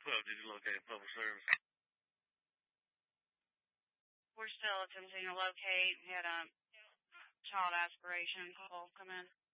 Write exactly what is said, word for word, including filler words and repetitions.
twelve, did you locate public service? We're still attempting to locate. We had a child aspiration call come in.